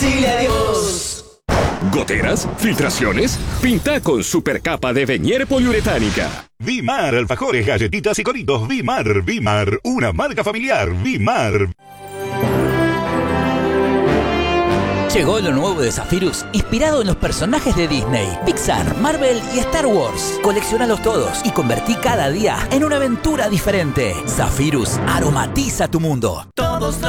decirle adiós. ¿Goteras? ¿Filtraciones? Pinta con supercapa de Venier poliuretánica. Vimar, alfajores, galletitas y coritos. Vimar, una marca familiar. Vimar. Llegó lo nuevo de Zephyrus, inspirado en los personajes de Disney, Pixar, Marvel y Star Wars. Coleccionalos todos y convertí cada día en una aventura diferente. Zephyrus aromatiza tu mundo. Todos